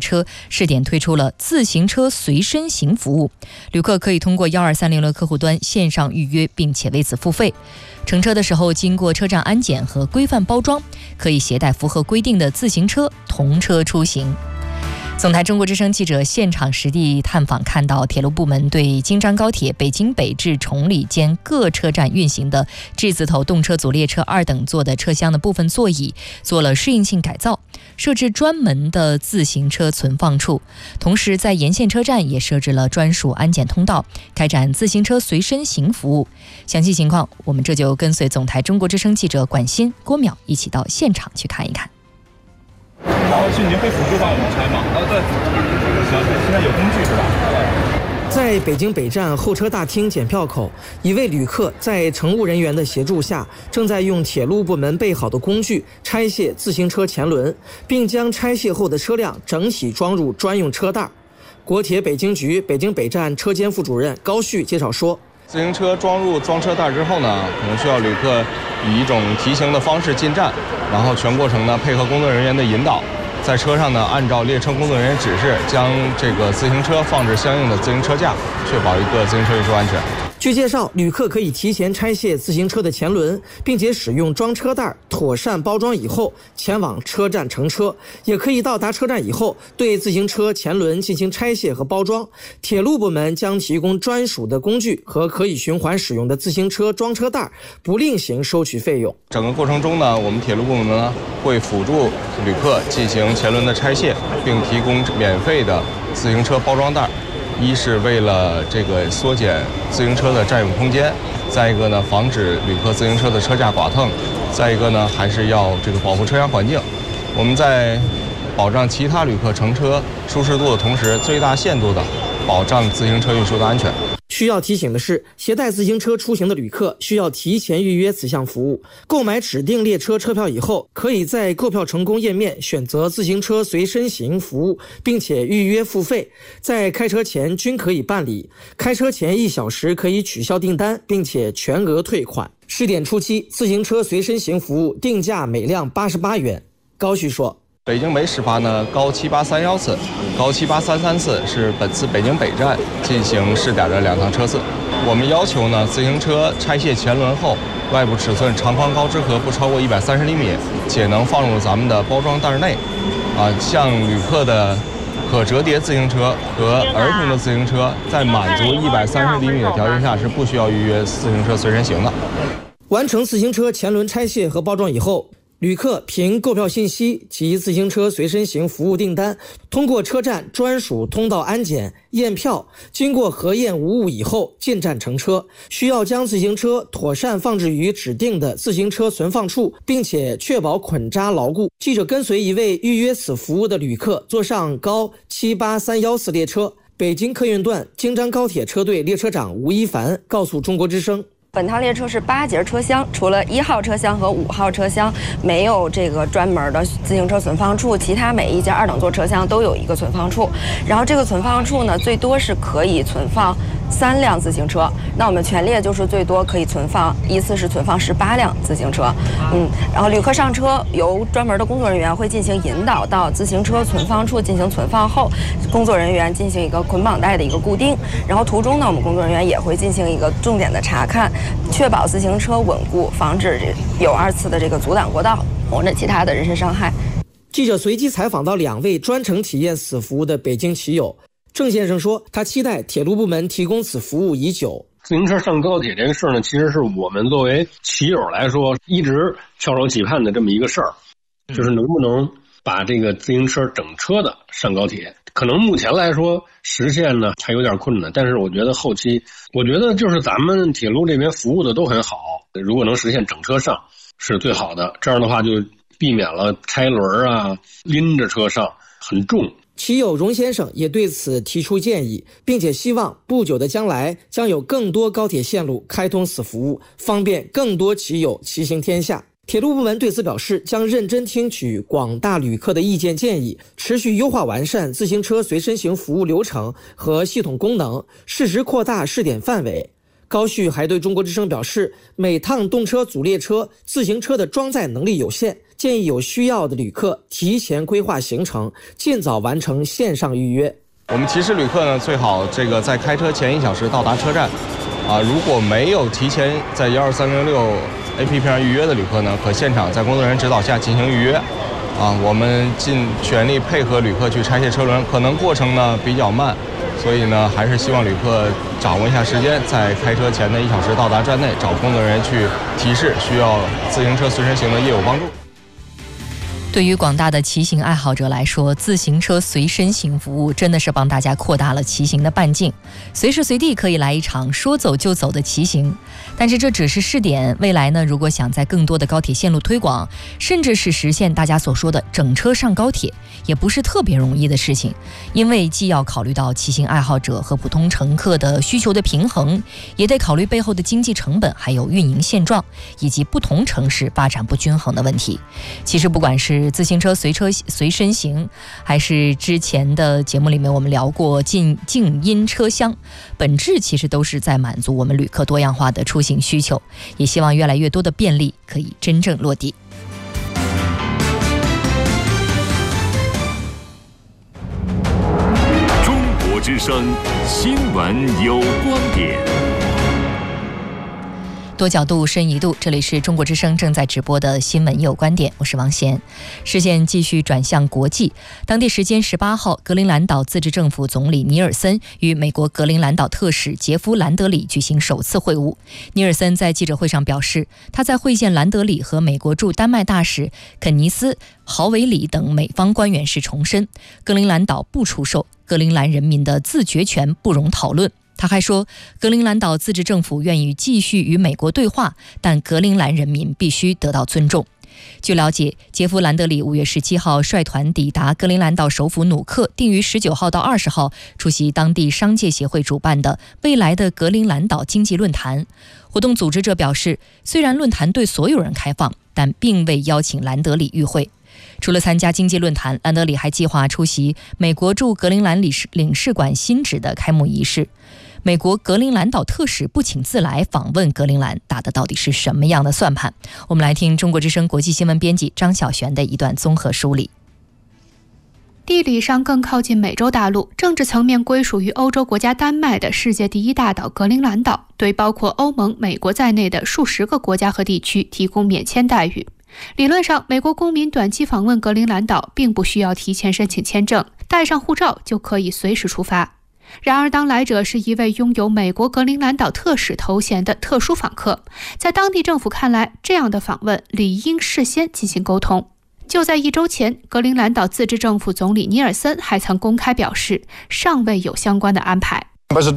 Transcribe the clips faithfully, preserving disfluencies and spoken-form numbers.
车试点推出了自行车随身行服务，旅客可以通过幺二三零的客户端线上预约，并且为此付费。乘车的时候经过车站安检和规范包装，可以携带符合规定的自行车同车出行。总台中国之声记者现场实地探访，看到铁路部门对京张高铁北京北至崇礼间各车站运行的 G 字头动车组列车二等座的车厢的部分座椅做了适应性改造，设置专门的自行车存放处，同时在沿线车站也设置了专属安检通道，开展自行车随身行服务。详细情况我们这就跟随总台中国之声记者管欣、郭淼一起到现场去看一看。 然后是你会辅助帮我们拆吗？啊，对。行，现在有工具是吧？ 在北京北站候车大厅检票口，一位旅客在乘务人员的协助下，正在用铁路部门备好的工具拆卸自行车前轮，并将拆卸后的车辆整体装入专用车袋。国铁北京局北京北站车间副主任高旭介绍说， 自行车装入装车袋之后呢，可能需要旅客以一种提行的方式进站，然后全过程呢配合工作人员的引导，在车上呢按照列车工作人员指示，将这个自行车放置相应的自行车架，确保一个自行车运输安全。 据介绍，旅客可以提前拆卸自行车的前轮，并且使用装车袋妥善包装以后前往车站乘车，也可以到达车站以后对自行车前轮进行拆卸和包装。铁路部门将提供专属的工具和可以循环使用的自行车装车袋，不另行收取费用。 整个过程中呢，我们铁路部门呢会辅助旅客进行前轮的拆卸，并提供免费的自行车包装袋。一是为了这个缩减自行车的占用空间，再一个呢，防止旅客自行车的车架剐蹭，再一个呢，还是要这个保护车厢环境。我们在保障其他旅客乘车舒适度的同时，最大限度的保障自行车运输的安全。 需要提醒的是，携带自行车出行的旅客需要提前预约此项服务。购买指定列车车票以后，可以在购票成功页面选择自行车随身行服务，并且预约付费，在开车前均可以办理。开车前一小时可以取消订单，并且全额退款。试点初期，自行车随身行服务定价每辆八十八元。高旭说， 北京北始发呢高七八三幺次，高七八三三次是本次北京北站进行试点的两趟车次。我们要求呢，自行车拆卸前轮后，外部尺寸长宽高之和不超过一百三十厘米，且能放入咱们的包装袋内。啊，像旅客的可折叠自行车和儿童的自行车，在满足一百三十厘米的条件下，是不需要预约自行车随身行的。 完成自行车前轮拆卸和包装以后，旅客凭购票信息及自行车随身行服务订单，通过车站专属通道安检验票，经过核验无误以后进站乘车。需要将自行车妥善放置于指定的自行车存放处，并且确保捆扎牢固。记者跟随一位预约此服务的旅客坐上高七八三幺四列车，北京客运段京张高铁车队列车长吴一凡告诉中国之声， 本趟列车是八节车厢，除了一号车厢和五号车厢没有这个专门的自行车存放处，其他每一节二等座车厢都有一个存放处。然后这个存放处呢，最多是可以存放三辆自行车。那我们全列就是最多可以存放，一次是存放十八辆自行车。嗯，然后旅客上车由专门的工作人员会进行引导到自行车存放处进行存放后，工作人员进行一个捆绑带的一个固定。然后途中呢，我们工作人员也会进行一个重点的查看，确保自行车稳固，防止有二次的这个阻挡过道或者其他的人身伤害。 记者随机采访到两位专程体验此服务的北京骑友。郑先生说，他期待铁路部门提供此服务已久。 自行车上高铁这个事儿呢，其实是我们作为骑友来说一直翘首企盼的这么一个事儿，就是能不能把这个自行车整车的上高铁。可能目前来说实现呢还有点困难，但是我觉得后期，我觉得就是咱们铁路这边服务的都很好，如果能实现整车上是最好的，这样的话就避免了拆轮啊、拎着车上很重。 骑友荣先生也对此提出建议，并且希望不久的将来将有更多高铁线路开通此服务，方便更多骑友骑行天下。铁路部门对此表示，将认真听取广大旅客的意见建议，持续优化完善自行车随身行服务流程和系统功能，适时扩大试点范围。高旭还对中国之声表示，每趟动车组列车自行车的装载能力有限， 建议有需要的旅客提前规划行程，尽早完成线上预约。 我们提示旅客呢，最好这个在开车前一小时到达车站。啊，如果没有提前在一二三零六 A P P 上预约的旅客呢，可现场在工作人员指导下进行预约。啊，我们尽全力配合旅客去拆卸车轮，可能过程呢比较慢，所以呢还是希望旅客掌握一下时间，在开车前的一小时到达站内，找工作人员去提示需要自行车随身行的业务帮助。 对于广大的骑行爱好者来说，自行车随身行服务真的是帮大家扩大了骑行的半径，随时随地可以来一场说走就走的骑行。但是这只是试点，未来呢，如果想在更多的高铁线路推广，甚至是实现大家所说的整车上高铁，也不是特别容易的事情，因为既要考虑到骑行爱好者和普通乘客的需求的平衡，也得考虑背后的经济成本，还有运营现状，以及不同城市发展不均衡的问题。其实不管是自行车随车随身行，还是之前的节目里面我们聊过静静音车厢，本质其实都是在满足我们旅客多样化的出行需求，也希望越来越多的便利可以真正落地。 中国之声新闻有观点。 多角度深一度，这里是中国之声正在直播的新闻有观点，我是王贤。视线继续转向国际，当地时间十八号，格陵兰岛自治政府总理尼尔森与美国格陵兰岛特使杰夫兰德里举行首次会晤。尼尔森在记者会上表示，他在会见兰德里和美国驻丹麦大使肯尼斯·豪维里等美方官员时重申，格陵兰岛不出售，格陵兰人民的自决权不容讨论。他还说，格陵兰岛自治政府愿意继续与美国对话，但格陵兰人民必须得到尊重。据了解，杰夫兰德里五月十七号率团抵达格陵兰岛首府努克，定于十九号到二十号出席当地商界协会主办的未来的格陵兰岛经济论坛。活动组织者表示，虽然论坛对所有人开放，但并未邀请兰德里与会。除了参加经济论坛，兰德里还计划出席美国驻格陵兰领事领事馆新址的开幕仪式。美国格陵兰岛特使不请自来访问格陵兰，打的到底是什么样的算盘？我们来听中国之声国际新闻编辑张晓璇的一段综合梳理。 地理上更靠近美洲大陆，政治层面归属于欧洲国家丹麦的世界第一大岛格陵兰岛，对包括欧盟、美国在内的数十个国家和地区提供免签待遇。理论上，美国公民短期访问格陵兰岛并不需要提前申请签证，带上护照就可以随时出发。然而，当来者是一位拥有美国格陵兰岛特使头衔的特殊访客，在当地政府看来，这样的访问理应事先进行沟通。就在一周前，格陵兰岛自治政府总理尼尔森还曾公开表示，尚未有相关的安排。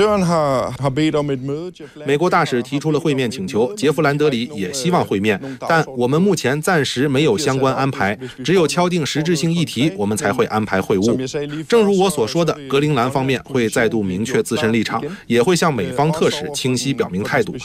美国大使提出了会面请求，杰夫兰德里也希望会面，但我们目前暂时没有相关安排，只有敲定实质性议题，我们才会安排会晤。正如我所说的，格陵兰方面会再度明确自身立场，也会向美方特使清晰表明态度。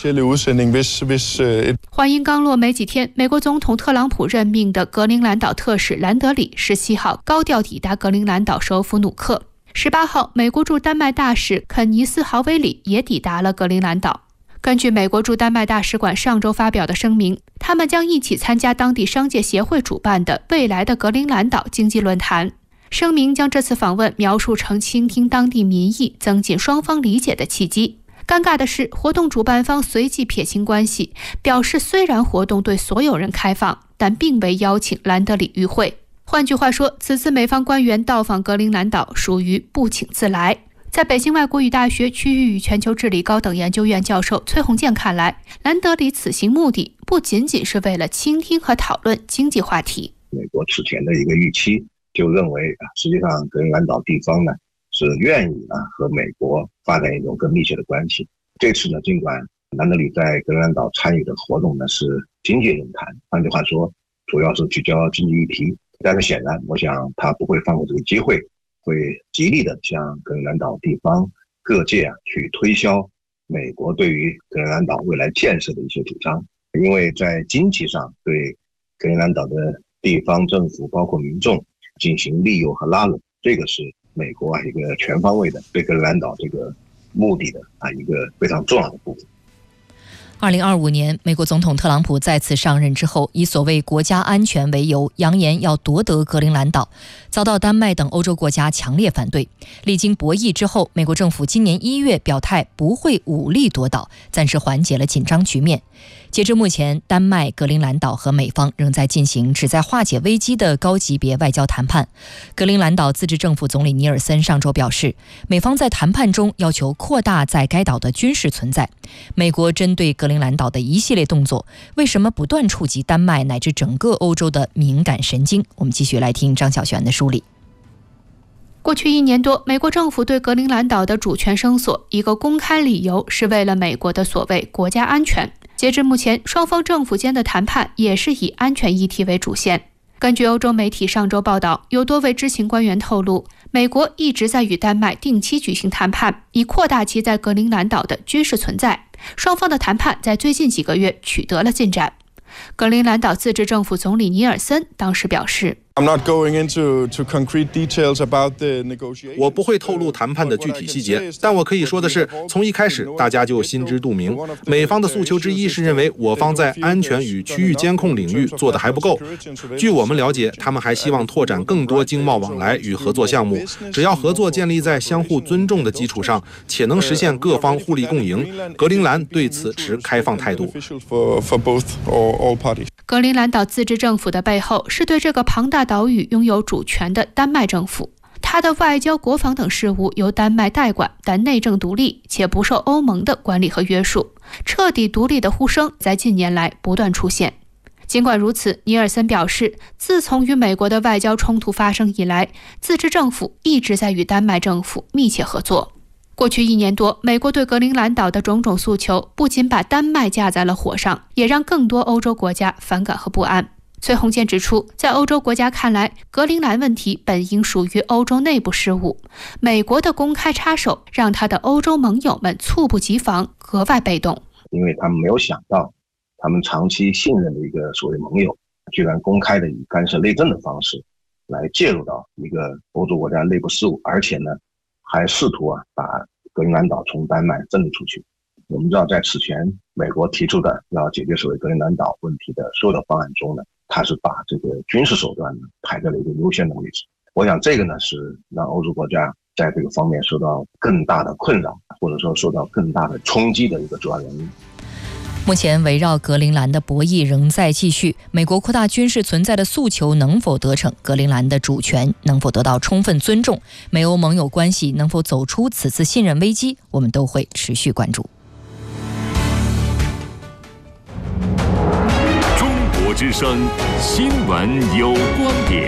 话音刚落没几天，美国总统特朗普任命的格陵兰岛特使兰德里十七号高调抵达格陵兰岛首府努克。十八号，美国驻丹麦大使肯尼斯·豪维里也抵达了格陵兰岛。根据美国驻丹麦大使馆上周发表的声明，他们将一起参加当地商界协会主办的未来的格陵兰岛经济论坛。声明将这次访问描述成倾听当地民意、增进双方理解的契机。尴尬的是，活动主办方随即撇清关系，表示虽然活动对所有人开放，但并未邀请兰德里与会。换句话说，此次美方官员到访格陵兰岛属于不请自来。在北京外国语大学区域与全球治理高等研究院教授崔洪建看来，兰德里此行目的不仅仅是为了倾听和讨论经济话题。 美国此前的一个预期就认为啊，实际上格陵兰岛地方呢是愿意啊和美国发展一种更密切的关系。这次呢，尽管兰德里在格陵兰岛参与的活动呢是经济论坛，换句话说，主要是聚焦经济议题。但是显然，我想他不会放过这个机会，会极力的向格陵兰岛地方各界啊去推销美国对于格陵兰岛未来建设的一些主张。因为在经济上对格陵兰岛的地方政府包括民众进行利诱和拉拢，这个是美国啊一个全方位的对格陵兰岛这个目的的啊一个非常重要的部分。 二零二五年，美国总统特朗普再次上任之后，以所谓国家安全为由，扬言要夺得格陵兰岛，遭到丹麦等欧洲国家强烈反对。历经博弈之后，美国政府今年一月表态不会武力夺岛，暂时缓解了紧张局面。截至目前，丹麦、格陵兰岛和美方仍在进行旨在化解危机的高级别外交谈判。格陵兰岛自治政府总理尼尔森上周表示，美方在谈判中要求扩大在该岛的军事存在。美国针对格陵兰岛的一系列动作，为什么不断触及丹麦乃至整个欧洲的敏感神经？我们继续来听张小璇的梳理。 过去一年多，美国政府对格陵兰岛的主权声索，一个公开理由是为了美国的所谓国家安全。截至目前，双方政府间的谈判也是以安全议题为主线。根据欧洲媒体上周报道，有多位知情官员透露，美国一直在与丹麦定期举行谈判，以扩大其在格陵兰岛的军事存在。双方的谈判在最近几个月取得了进展。格陵兰岛自治政府总理尼尔森当时表示， 我不会透露谈判的具体细节，但我可以说的是，从一开始大家就心知肚明，美方的诉求之一是认为我方在安全与区域监控领域做得还不够。据我们了解，他们还希望拓展更多经贸往来与合作项目，只要合作建立在相互尊重的基础上，且能实现各方互利共赢，格陵兰对此持开放态度。 格陵兰岛自治政府的背后是对这个庞大岛屿拥有主权的丹麦政府，它的外交、国防等事务由丹麦代管，但内政独立，且不受欧盟的管理和约束。彻底独立的呼声在近年来不断出现。尽管如此，尼尔森表示，自从与美国的外交冲突发生以来，自治政府一直在与丹麦政府密切合作。过去一年多，美国对格陵兰岛的种种诉求不仅把丹麦架在了火上，也让更多欧洲国家反感和不安。崔洪建指出，在欧洲国家看来，格陵兰问题本应属于欧洲内部事务，美国的公开插手让他的欧洲盟友们猝不及防，格外被动。 因为他们没有想到，他们长期信任的一个所谓盟友，居然公开的以干涉内政的方式来介入到一个欧洲国家内部事务，而且呢，还试图啊把格陵兰岛从丹麦挣出去。我们知道，在此前美国提出的要解决所谓格陵兰岛问题的所有的方案中呢，它是把这个军事手段呢排在了一个优先的位置。我想这个呢是让欧洲国家在这个方面受到更大的困扰，或者说受到更大的冲击的一个主要原因。 目前围绕格陵兰的博弈仍在继续，美国扩大军事存在的诉求能否得逞，格陵兰的主权能否得到充分尊重，美欧盟友关系能否走出此次信任危机，我们都会持续关注。 中国之声新闻有观点。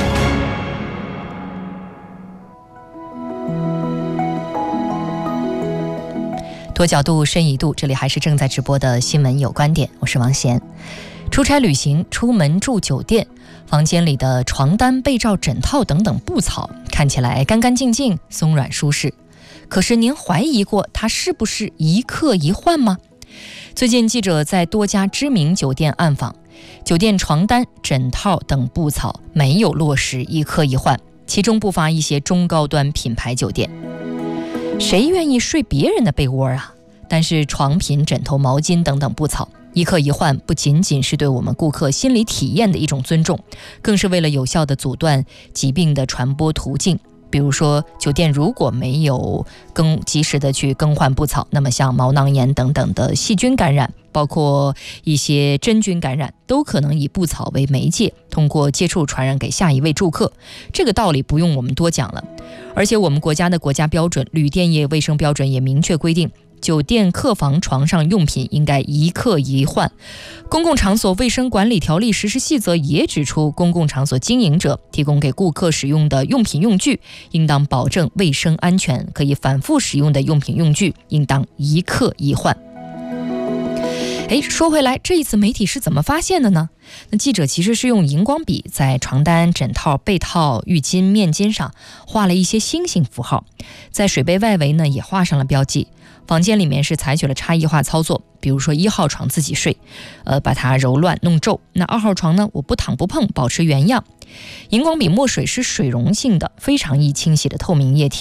多角度深一度，这里还是正在直播的新闻有观点，我是王贤。出差旅行，出门住酒店，房间里的床单、被罩、枕套等等布草看起来干干净净、松软舒适，可是您怀疑过它是不是一客一换吗？最近记者在多家知名酒店暗访，酒店床单、枕套等布草没有落实一客一换，其中不乏一些中高端品牌酒店。谁愿意睡别人的被窝啊？但是床品、枕头、毛巾等等布草一客一换，不仅仅是对我们顾客心理体验的一种尊重，更是为了有效地阻断疾病的传播途径。比如说，酒店如果没有更及时的去更换布草，那么像毛囊炎等等的细菌感染，包括一些真菌感染，都可能以布草为媒介，通过接触传染给下一位住客。这个道理不用我们多讲了。而且我们国家的国家标准《旅店业卫生标准》也明确规定，酒店客房床上用品应该一客一换。公共场所卫生管理条例实施细则也指出，公共场所经营者提供给顾客使用的用品用具应当保证卫生安全，可以反复使用的用品用具应当一客一换。哎，说回来，这一次媒体是怎么发现的呢？那记者其实是用荧光笔在床单、枕套、被套、浴巾、面巾上画了一些星星符号，在水杯外围呢也画上了标记。房间里面是采取了差异化操作，比如说一号床自己睡，呃，把它揉乱弄皱；那二号床呢，我不躺不碰，保持原样。荧光笔墨水是水溶性的，非常易清洗的透明液体。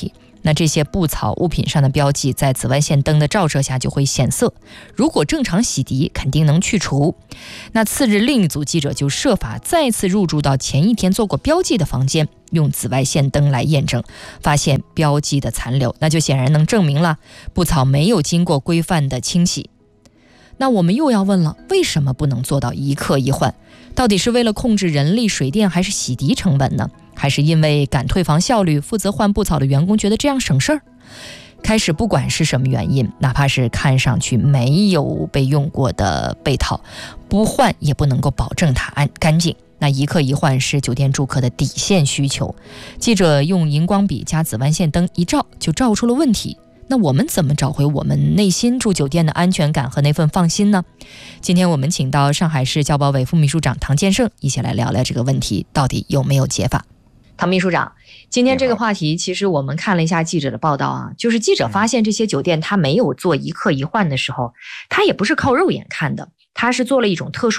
那这些布草物品上的标记在紫外线灯的照射下就会显色，如果正常洗涤肯定能去除。那次日另一组记者就设法再次入住到前一天做过标记的房间，用紫外线灯来验证，发现标记的残留，那就显然能证明了布草没有经过规范的清洗。那我们又要问了，为什么不能做到一克一换？到底是为了控制人力、水电还是洗涤成本呢？还是因为赶退房效率，负责换布草的员工觉得这样省事儿？开始不管是什么原因，哪怕是看上去没有被用过的被套，不换也不能够保证它安干净。那一克一换是酒店住客的底线需求。记者用荧光笔加紫外线灯一照，就照出了问题。那我们怎么找回我们内心住酒店的安全感和那份放心呢？今天我们请到上海市教保委副秘书长唐建胜，一起来聊聊这个问题到底有没有解法。唐秘书长，今天这个话题其实我们看了一下记者的报道啊，就是记者发现这些酒店它没有做一克一换的时候，它也不是靠肉眼看的，它是做了一种特殊